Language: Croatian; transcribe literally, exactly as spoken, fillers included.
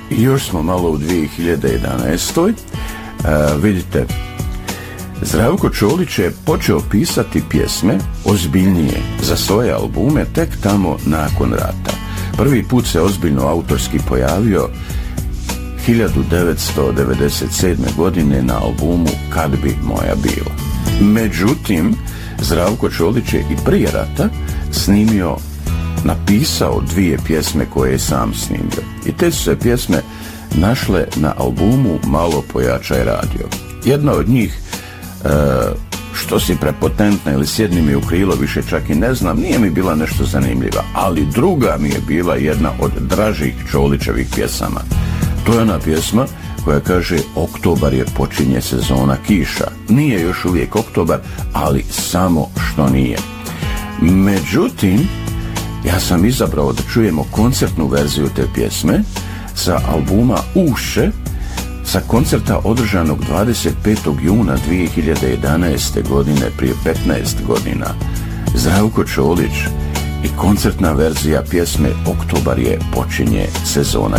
I još smo malo u dvije hiljade jedanaestoj. A, vidite, Zdravko Čolić je počeo pisati pjesme ozbiljnije za svoje albume tek tamo nakon rata. Prvi put se ozbiljno autorski pojavio hiljadu devetsto devedeset sedme. godine na albumu Kad bi moja bila. Međutim, Zdravko Čolić je i prije rata snimio, napisao dvije pjesme koje je sam snimio. I te su se pjesme našle na albumu Malo pojačaj radio. Jedna od njih, e, što si prepotentna ili sjedni mi u krilo, više čak i ne znam, nije mi bila nešto zanimljiva, ali druga mi je bila jedna od dražih Čolićevih pjesama. To je ona pjesma koja kaže oktobar je počinje sezona kiša. Nije još uvijek oktobar, ali samo što nije. Međutim, ja sam izabrao da čujemo koncertnu verziju te pjesme sa albuma Uše, sa koncerta održanog dvadeset petog juna dvije hiljade jedanaeste. godine, prije petnaest godina. Zdravko Čolić i koncertna verzija pjesme Oktobar je počinje sezona